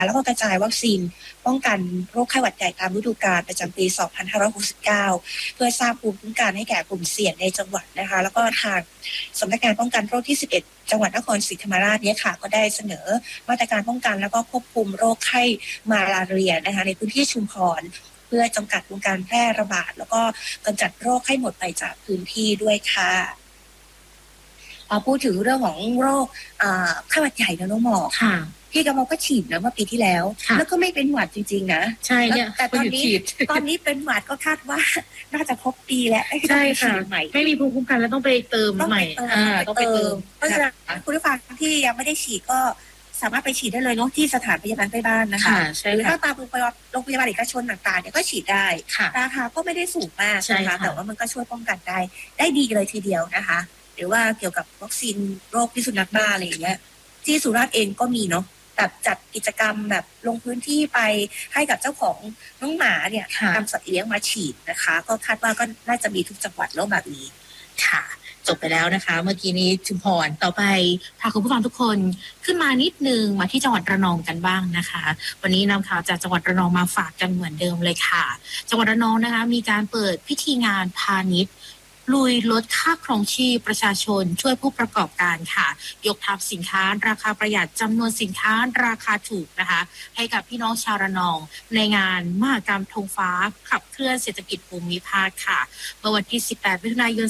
แล้วก็กระจายวัคซีนป้องกันโรคไข้หวัดใหญ่ตามฤดูกาลประจำปี 2569 เพื่อสร้างภูมิคุ้มกันให้แก่กลุ่มเสี่ยงในจังหวัดนะคะแล้วก็ทางสำนักงานป้องกันโรคที่ 11 จังหวัดนครศรีธรรมราชเนี่ยค่ะก็ได้เสนอมาตรการป้องกันแล้วก็ควบคุมโรคไข้มาลาเรียนะคะในพื้นที่ชุมพรเพื่อจำกัดวงการแพร่ระบาดแล้วก็กำจัดโรคให้หมดไปจากพื้นที่ด้วยค่ะพูดถึงเรื่องของโรคไข้หวัดใหญ่นะน้องหมอค่ะพี่กำมลก็ฉีดนะเมื่อปีที่แล้วแล้วก็ไม่เป็นหวัดจริงๆนะใช่เนี่ยแต่ตอนนี้เป็นหวัดก็คาดว่าน่าจะครบปีแล้วใช่ค่ะไม่มีภูมิคุ้มกันแล้วต้องไปเติมใหม่ต้องไปเติมเพราะฉะนั้นคุณผู้ฟังที่ยังไม่ได้ฉีดก็สามารถไปฉีดได้เลยเนาะที่สถานพยาบาลใกล้บ้านนะคะหรือถ้าตามโรงพยาบาลเอกชนต่างๆเนี่ยก็ฉีดได้ราคาก็ไม่ได้สูงมากนะคะแต่ว่ามันก็ช่วยป้องกันได้ดีเลยทีเดียวนะคะหรือว่าเกี่ยวกับวัคซีนโรคพิษสุนัขบ้าอะไรอย่างเงี้ยที่สุราษฎร์เองก็มีเนาะแบบจัดกิจกรรมแบบลงพื้นที่ไปให้กับเจ้าของน้องหมาเนี่ยนำสัตว์เลี้ยงมาฉีดนะคะก็คาดว่าก็น่าจะมีทุกจังหวัดแล้วแบบนี้ค่ะจบไปแล้วนะคะเมื่อกี้นี้ชุมพรต่อไปพาคุณผู้ฟังทุกคนขึ้นมานิดนึงมาที่จังหวัดระนองกันบ้างนะคะวันนี้นำข่าวจากจังหวัดระนองมาฝากกันเหมือนเดิมเลยค่ะจังหวัดระนองนะคะมีการเปิดพิธีงานพาณิชย์ลุยลดค่าครองชีพประชาชนช่วยผู้ประกอบการค่ะยกทัพสินค้าราคาประหยัดจำนวนสินค้าราคาถูกนะคะให้กับพี่น้องชาวระนองในงานมหกรรมธงฟ้าขับเคลื่อนเศรษฐกิจภูมิภาคค่ะเมื่อวันที่18มิถุนายน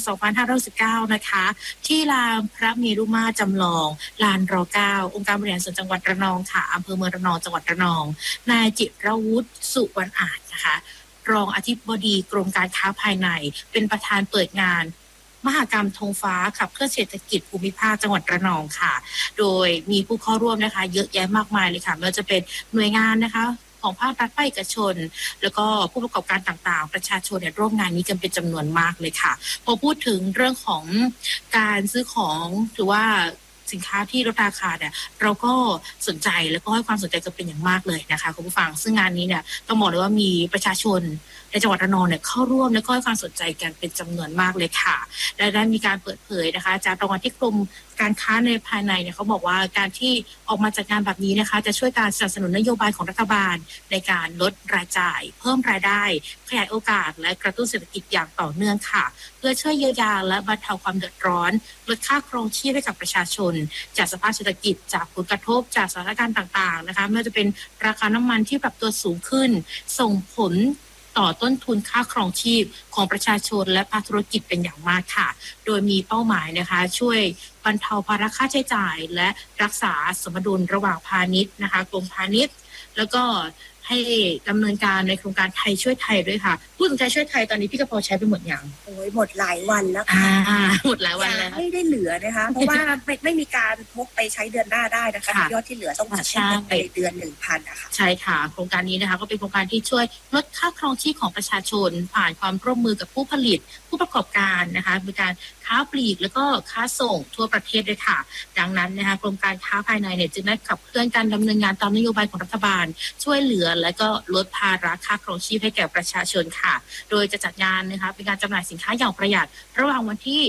2519นะคะที่ลานพระเมรุมาตรจำลองลานร9องค์การบริหารส่วนจังหวัดระนองค่ะอำเภอเมืองระนองจังหวัดระนองนายจิรวุฒิสุวรรณอาจนะคะรองอธิบดีกรมการค้าภายในเป็นประธานเปิดงานมหกรรมธงฟ้าขับเคลื่อนเศรษฐกิจภูมิภาคจังหวัดระนองค่ะโดยมีผู้เข้าร่วมนะคะเยอะแยะมากมายเลยค่ะไม่ว่าจะเป็นหน่วยงานนะคะของภาครัฐภาคเอกชนแล้วก็ผู้ประกอบการต่างๆประชาชนเนี่ยร่วมงานนี้กันเป็นจำนวนมากเลยค่ะพอพูดถึงเรื่องของการซื้อของหรือว่าสินค้าที่ลดราคาเนี่ยเราก็สนใจแล้วก็ให้ความสนใจกันเป็นอย่างมากเลยนะคะคุณผู้ฟังซึ่งงานนี้เนี่ยต้องบอกเลยว่ามีประชาชนในจังหวัดระนองเนี่ยเข้าร่วมและก็ให้ความสนใจกันเป็นจำนวนมากเลยค่ะและได้มีการเปิดเผยนะคะจากรางวัลที่กรมการค้าในภายในเนี่ยเขาบอกว่าการที่ออกมาจัดงานแบบนี้นะคะจะช่วยการสนับสนุนนโยบายของรัฐบาลในการลดรายจ่ายเพิ่มรายได้ขยายโอกาสและกระตุ้นเศรษฐกิจอย่างต่อเนื่องค่ะเพื่อช่วยเยียวยาและบรรเทาความเดือดร้อนลดค่าครองชีพให้กับประชาชนจากสภาพเศรษฐกิจจากผลกระทบจากสถานการณ์ต่างๆนะคะไม่ว่าจะเป็นราคาน้ำมันที่ปรับตัวสูงขึ้นส่งผลต่อต้นทุนค่าครองชีพของประชาชนและภาคธุรกิจเป็นอย่างมากค่ะโดยมีเป้าหมายนะคะช่วยบรรเทาภาระค่าใช้จ่ายและรักษาสมดุลระหว่างพาณิชย์นะคะกรมพาณิชย์แล้วก็ให้ดำเนินการในโครงการไทยช่วยไทยด้วยค่ะพูดถึงไทยช่วยไทยตอนนี้พี่กระเพาใช้ไปหมดอย่างโอ้ยหมดหลายวันแล้วค่ะหมดหลายวันแล้วไม่ได้เหลือนะคะเพราะว่าไม่มีการพกไปใช้เดือนหน้าได้นะคะยอดที่เหลือต้องจัดไปเดือน 1,000 นะคะใช่ค่ะโครงการนี้นะคะก็เป็นโครงการที่ช่วยลดค่าครองชีพของประชาชนผ่านความร่วมมือกับผู้ผลิตผู้ประกอบการนะคะมีการค้าปลีกแล้วก็ค้าส่งทั่วประเทศด้วยค่ะดังนั้นนะคะกรมการค้าภายในเนี่ยจึงได้ขับเคลื่อนการดำเนินงานตามนโยบายของรัฐบาลช่วยเหลือและก็ลดภาระค่าครองชีพให้แก่ประชาชนค่ะโดยจะจัดงานนะคะเป็นการจำหน่ายสินค้าอย่างประหยัดระหว่างวันที่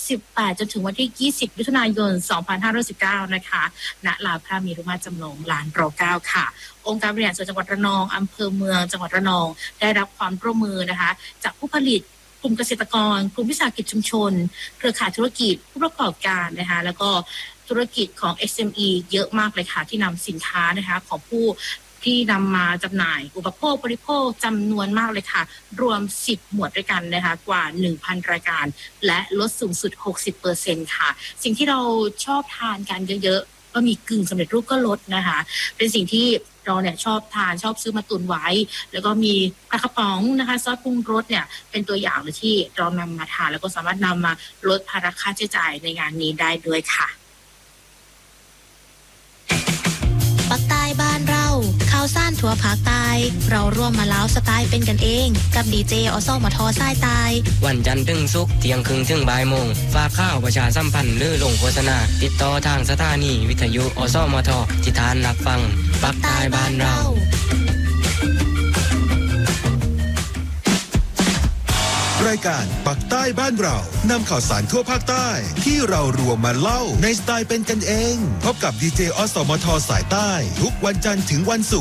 18จนถึงวันที่20มิถุนายน2519นะคะณลานพระเมรุมาตรจำลองลานร9ค่ะองค์การบริหารส่วนจังหวัดระนองอำเภอเมืองจังหวัดระนองได้รับความร่วมมือนะคะจากผู้ผลิตกลุ่มเกษตรกรกลุ่มวิสาหกิจชุมชนเครือข่ายธุรกิจผู้ประกอบการนะคะแล้วก็ธุรกิจของ SME เยอะมากเลยค่ะที่นำสินค้านะคะของผู้ที่นำมาจำหน่ายอุปโภคบริโภคจำนวนมากเลยค่ะรวม10หมวดด้วยกันนะคะกว่า 1,000 รายการและลดสูงสุด 60% ค่ะสิ่งที่เราชอบทานกันเยอะๆก็มีกึ่งสำเร็จรูปก็ลดนะคะเป็นสิ่งที่เราเนี่ยชอบทานชอบซื้อมาตุนไว้แล้วก็มีปลากระป๋องนะคะซอสปรุงรสเนี่ยเป็นตัวอย่างเลยที่เรานำมาทานแล้วก็สามารถนำมาลดภาระค่าใช้จ่ายในงานนี้ได้ด้วยค่ะปักใต้บ้านเราข่าวซ่านทั่วภาคใต้เราร่วมมาเล้าสไตล์เป็นกันเองกับดีเจอสมทสายใต้วันจันทร์ถึงศุกร์เที่ยงครึ่งถึงบ่ายโมงฝากข่าวประชาสัมพันธ์หรือลงโฆษณาติดต่อทางสถานีวิทยุอสมทที่ท่านรับฟังปักใต้บ้านเรารายการปักใต้บ้านเรานำข่าวสารทั่วภาคใต้ที่เรารวมมาเล่าในสไตล์เป็นกันเองพบกับดีเจอสมทสายใต้ทุกวันจันทร์ถึงวันศุกร์